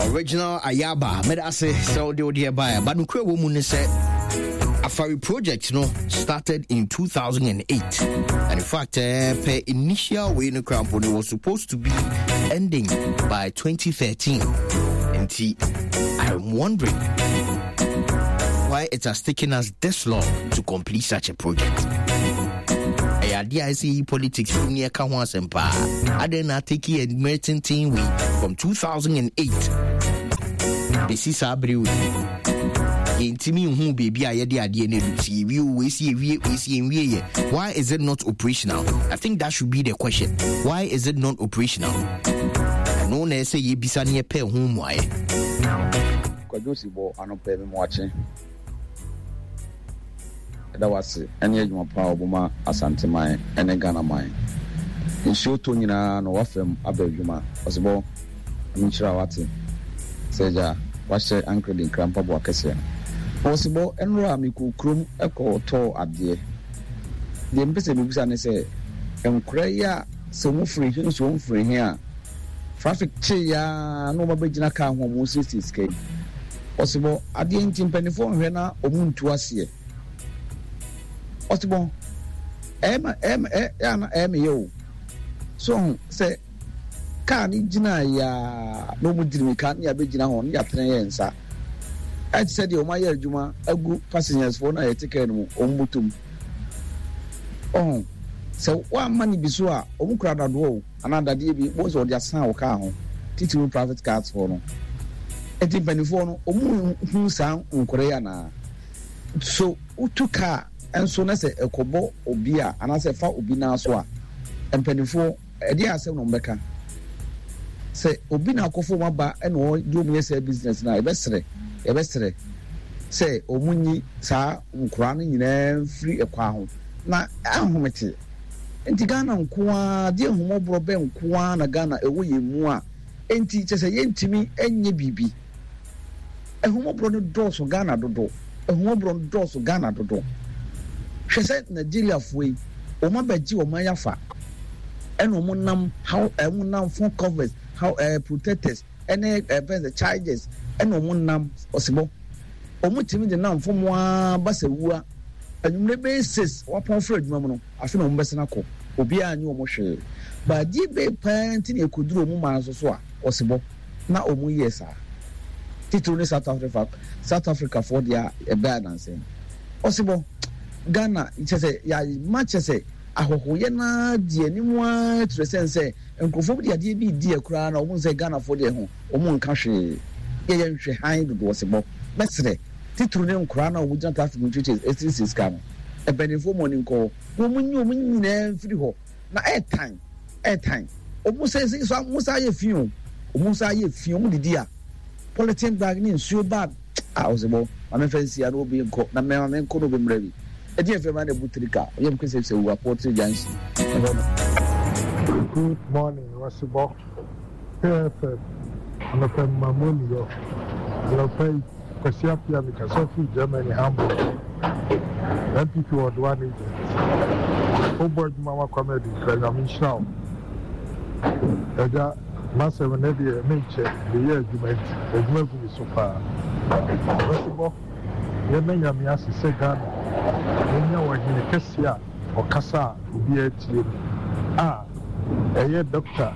Original Ayaba, made us say so the buyer, but no credible moon said Afari project, started in 2008, and in fact, per initial way in the crown was supposed to be ending by 2013. And I'm wondering why it has taken us this long to complete such a project. I see politics near Kawas and Pa. I did not take a merchant team from 2008. This is Abreu. Intimi who baby I had why is it not operational? I think that should be the question. Why is it not operational? I know they say you bisani pay home why. Kwajusibo anope me watching. That was any of power buma asante mine and Ghana mine. In show to Nina no wafem abejuma possible. Minchra wati seja watch anchored in Crampa Boacasia. Possible and Ramiku Krum echo to adye. The embassy Busan say, and Kraya so free here. Traffic chia no mabijina car home 60k. Possible at the engine penny for Hena or moon to us here. Possible yo. So say can injina ya no mudimi can ya bejina on ya train. I said, "You my juma, a good passengers for na take ombutum." Oh, so one money bisua, omukra do, another day was or just now car home, teaching private cars for no. A timpanifon, omu sound Koreana. So, utuka, and so as a kobo obia, and as a fa ubina swa, and penifo, a dear seven on Becca. Say, Obina kofo maba and all do me a business now, Ebestre say omuni sa nkurane nyina free ekwa na ahomete enti Ghana nkoa de homobro be nkoa na Ghana ewo yemu a enti chese yentimi enye bibi ehomobro no doso Ghana dodo ehomobro no doso Ghana dodo hwese Nigeria foi o mabaji o mayafa eno monam how emunam phone covers how protectors any the charges eno monam osibo omutimi de nam fomwa basewua anumre basis wapon fra adwuma mu no afi no mbesena ko obi anyi omo hwe ba di be panti ne koduro mu manso so a osibo na omu yesa titulu ne South Africa for their balance osibo Ghana chese ya match say ahohoye na die ni mu a tresense enkofo bi de bi die kura na omu say Ghana for their ho omu nka hwe ye nhwe han do osibo mesre titulu ne nkura na omu janta traffic churches STC scam e benefo money ko omu nyina mfiri ho na airtime omu say so musa ye fiun omu didi a politician bag ni nsuo bag osibo ma fancy an obi nko na me nko no be mrabi e die fe ma na butrika ye mkese se wa port jansi. Good morning, Osibo. Perfect. I'm a mamoni yo. I pay Kwasiapia because of Germany Hamburg. MPP was one agent. Board Mama comedy, I'm show. Ada massive never nature the year you made the movie so far. Osibo. Yemenya mi asise Ghana. Yenya wa hine kesia o kasa obi atie. Doctor.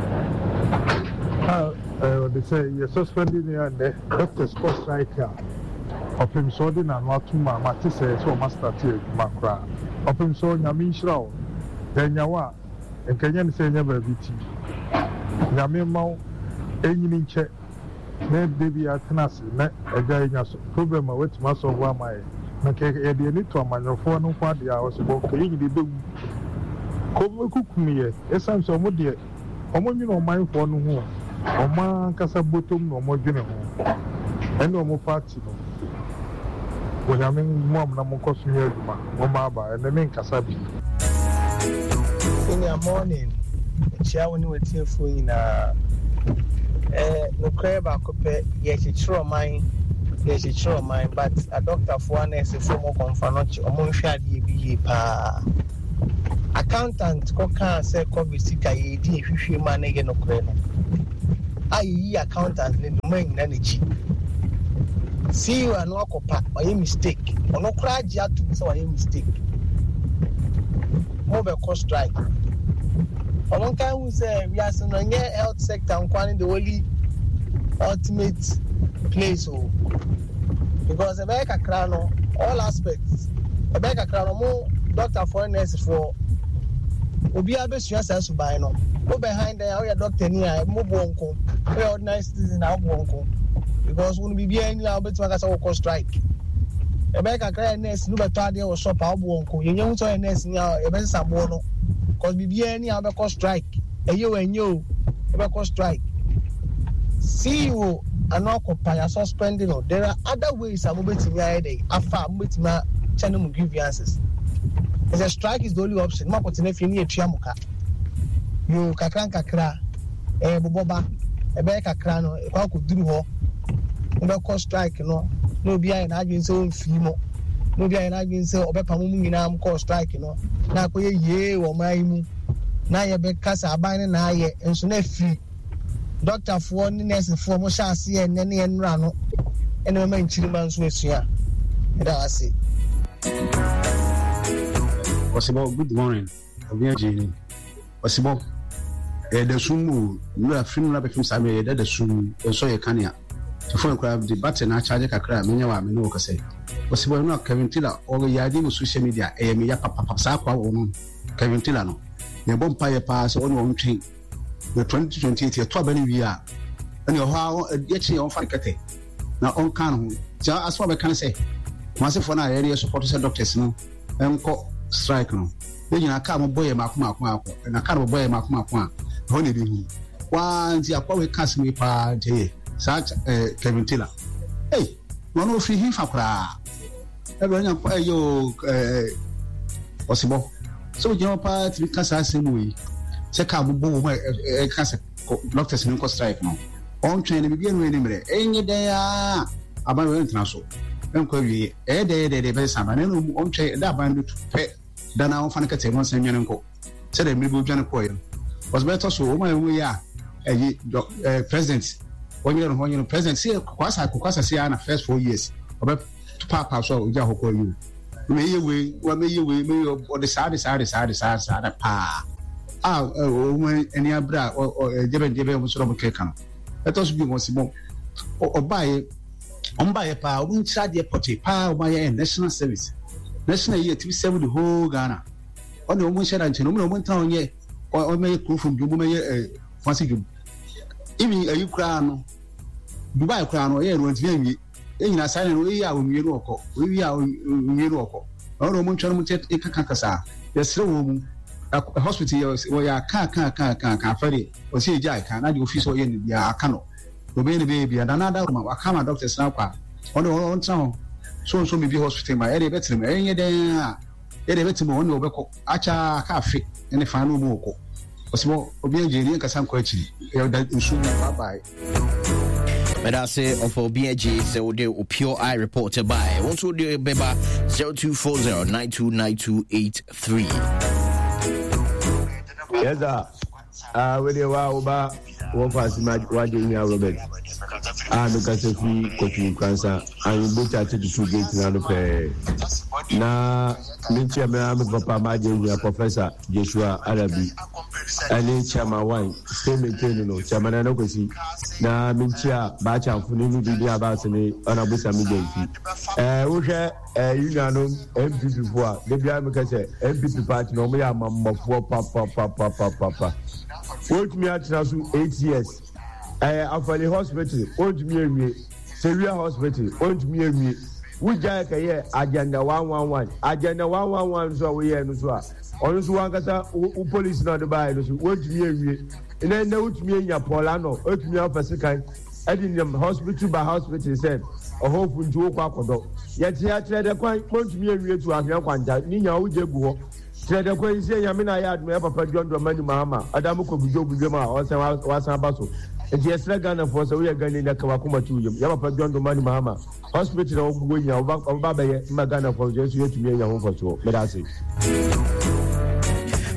They say you're suspending here and the doctor sports right here. Of him so did not want to mamma to say so master to Macra. Of him so Yamin Shrow. Then Yawa and Kenyan say never beat you. Yamimo, any check. Net baby at Nasi, net a guy in a problem with muscle of one my. Make a need to a man of 4 no party hours about Kaying the doom. Come cook me, yes, I'm so much dear. You know, my phone home. Oma kasa bottom no mo dwene ho eno mo party no wo ya men mo na mo koso mi aduma mo ma ba ene men kasa bi in the morning chia woni wetie fo ina no kreba ko pe ye chichiro man but a doctor for one is for mo konfanochi omo hwa de bi pa accountant ko kan say covid sika ye di hwehwe ma na ye no kre no ayi accountant ne no man na nechi see you anu akopa why mistake ono kra ji atu so why mistake mo be cost strike ono kan who say we are no nye health sector nkwani the only ultimate place because America kra no all aspects America kra no mo doctor for nurse for obi abesua sa suban no go behind there how your doctor ni a mo bonko we ordinary citizen na bonko because when we be any now betu aka say we strike America kra nurse no beto ade wo shop a bonko yenye hu so nurse ni a e be sabo no because we be any a be strike eye wenyo e be strike see you anokopa ya suspending no there are other ways am betimi ayede afa am betimi channel grievances. The strike is the only option. Ma potene fini etua muka. Yo kakra boboba be kakra no e kwa koduru ho. Be ko strike no. No bia na adwin se onfi mo. No bia na adwin se obepa mu nyina am ko strike no. Na akoye ye wo mai mu. Na ye be kasa aban na aye enso na free. Doctor for ni nurse for mo sha ase e ne enra no. Ene ma nchiri man so esua. E da ase. Possible good morning. Obiajini. Possible. The sumu no film na be film same the sumu so ye kania. To phone crab the button na charge kakra menya wa me no kase. Possible no Kevin Tiller o yadi mo social media e me ya papa sa kwa wo no. Kevin Tiller no. Ye bompa ye pass on wo ntwen. The 2028 ye to abani wi a. Ani ho a ye chi on fan kete. Na on kan ho. Ja aso be kan say. Masefo na area support say doctors no. Enko strike no nyina ka mo boye makoma na ka mo boye makoma ho ne bi hu wa nti akwa we cast me pa je such Kevin Tiller no free him fa kra e be nya kwa yo possible so you know pa ti cast asemu yi se ka mo bo mo cast doctors no strike no on train bi bi no ni mre enye de ya aba we ntina so enko wi de be sa ba ne no on train da ba no pe dana on fan ka temon san nyen nko se de mribu dwane ko yin was better so o ma we ya president onye president see kwasa see na first 4 years obe papa so uja hokko yu me yewe me o de sa pa o mo eni abra o jebe mo so mo keka no etos bi mo si mo o bae pa o nchira de pote pa o bae national service national year to serve the whole Ghana. On the woman share and no one town ye or may proof from you may fancy you. Even a you crown Dubai crown or air once me in a silent way out in Yoroko. We are in Yoroko. Or woman channel take a cacasa. There's so a hospital where ya can't ferry or see Jack and I do official in the cano. The baby and another woman, a camera doctor snapper on the own town. So me be hospital my area better me enye den area better me woni obeko acha cafe ene fa no mo ko osimo obi engineer kasa nko achi e da nsu bye bye. But I say of OBG say we do pure eye reported by want to do beba 0240929283. Yes sir. We dey wa oba one pass match wa dey here Robert. No kase fi kotu kansa and both at the two gates na no pe na mintia me am papa ma dey here Professor Joshua Arabi and chairman one stay maintain no chairman na kwesi na mintia ba chamfo ni bi dia ba se ni ona busa mi dey fi wo hwe union MPP fo a de bia me kase MPP party no me ya mamfo papa what me at now 8 years after hospital old me Severe hospital old me we jaya kaye agenda 111 so we here no so onu so wankasa police na de buy no so old me na utumi nya polano otumi afasikan edin hospital by hospital said o hope ntu okwa kodo yeti ya tire de kwan otumi awie tu ahwe kwanja ni nya wo jegu ho tire de kwan ise nya me na ya adme papa John Mani Mahama adamu ko bujo ma o san wasan baso enti esra Ghana for so we Ghana na kama kuma tuyum ya papa John Mani Mahama hospital na ogugo nya o ba be ma Ghana for Jesus yetumi nya ho for so me da say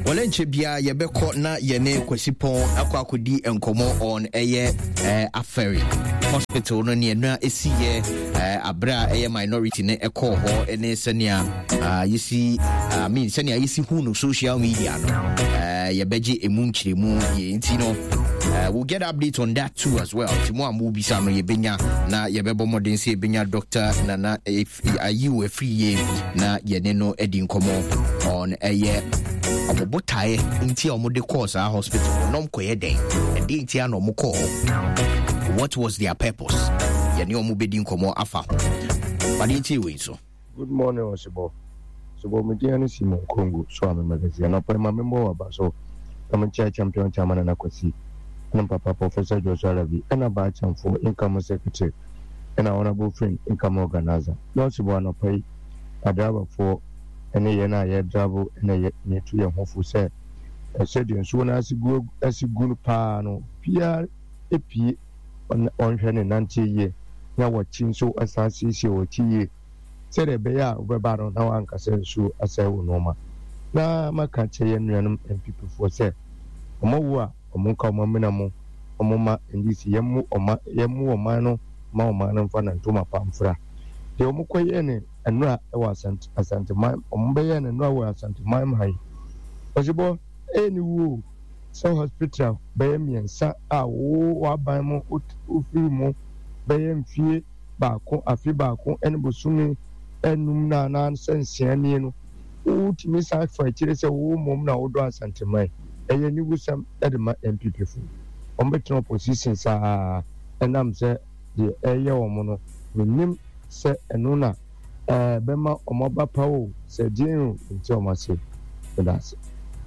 Walenche bia yebeko na yene kwasipon akwakodi enkomo on Aferi hospital no ne na esiye abra minority ne ekọ ho ene senia yisi senia yisi hu no social media no yebeji emunchiremu ye ntino. We'll get updates on that too as well. Timo amubi sa no yebenya na yebebo modern say yebenya Dr. Nana ayu efriye na yeneno edi nkomo on abobotae nti omode course a hospital no mkoye den edi nti ano mko. What was their purpose? Yeni omubedi nkomo afa. Badi nti we so. Good morning Osibo. So media ni Simon Kongo so am magazine na pa member aba so am champion chairman na kwasi. Papa Professor Joshua Ravi and a batch for income secretary and our honorable friend income organizer. Don't you want to pay a driver for any yena travel and a yet to your hopeful set. I said, you soon as you go pano, Pierre Epi on Shannon Nancy ye. Now watching so as I see or tea. Said a bear over baron now Uncle says so as I will normal. Now my country and random and people for say. Omowa omunka omaminamo omoma ndisi yemu omano ma omano mfa na ntoma pamfra de omukwaye ne enura e wa asante mai ombeye ne enura wa asante mai mai Osibo eni wo so hospital beye miensa a wo aban mo ofiri mo beye mfie baako afi baako ene bosumi enum na sensia ni no utimi sa fa kire se wo mom na wo do asante mai eye ni wusam edema MPP fu ombetno opposition sa enam se de eye womono minim se enuna bema omoba pawo se din nti omase that's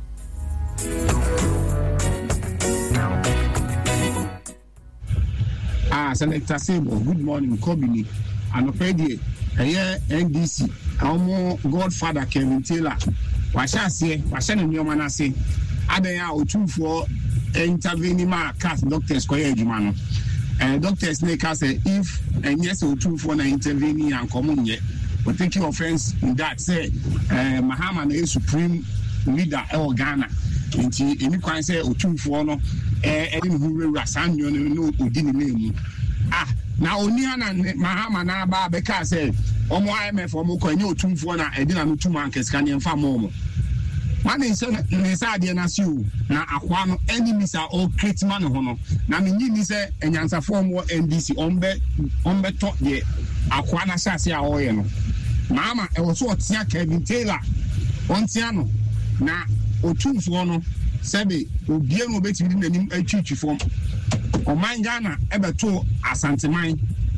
Selector Sable, good morning Kobini anopedie eye NDC omo Godfather Kevin Taylor washase no nyoma na se adaya otufo intervene ma cast doctors koye adwuma no doctors ne ka say if yes otufo na intervene and come nye we take offense in that say Mahama na supreme leader e Ghana nti eni kwan say otufo no edi hu wura sanyo no odi ni nemu na oni ana Mahama na ba be ka say omo IMF omo kwanye otufo na edi na no tuma nkesika ne mfa mo man in inside na siu na akwa no enemies are all create man ho no na me nyi ni se enyansa form wo NDC ombe to de akwa na shase a oye no mama e wo so otia Kevin Taylor ontia no na otumfo no sebe obie no betimi nanim atwitwi form oman Ghana ebeto asanteman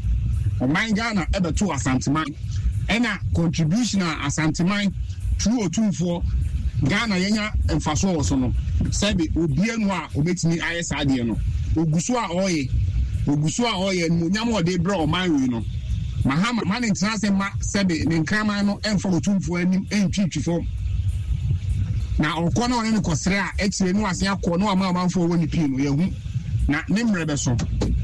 ena contribution asanteman through otumfo Ghana yenya emfaso oso no sebe obie no a obetini ayesa de no ogusu a oye no nyam ode bra o manwe no Mahama man internase ma sebe ne nkraman no emfa otumfo anim entwitwi fom na okono ne kosre a ekire no ase akọ no amanfo woni pii no yehu na ne mrebe so